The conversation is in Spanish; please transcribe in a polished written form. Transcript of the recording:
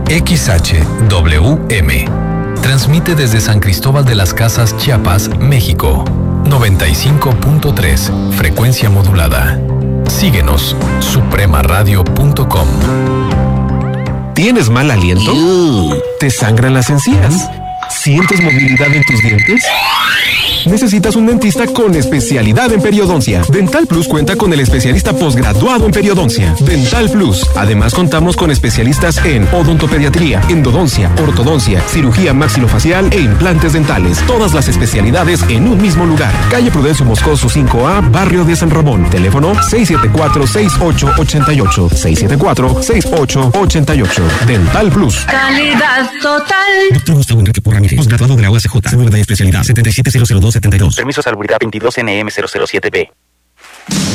XHWM. Transmite desde San Cristóbal de las Casas, Chiapas, México. 95.3, frecuencia modulada. Síguenos, supremaradio.com. ¿Tienes mal aliento? ¿Te sangran las encías? ¿Sientes movilidad en tus dientes? Necesitas un dentista con especialidad en periodoncia. Dental Plus cuenta con el especialista posgraduado en periodoncia. Dental Plus. Además, contamos con especialistas en odontopediatría, endodoncia, ortodoncia, cirugía maxilofacial e implantes dentales. Todas las especialidades en un mismo lugar. Calle Prudencio Moscoso 5A, Barrio de San Ramón. Teléfono 674-6888. 674-6888. Dental Plus. Calidad total. Doctor Gustavo Enrique Porramírez, posgraduado de la UACJ. Seguridad y especialidad 7700272. Permiso salubridad 22 NM 007B.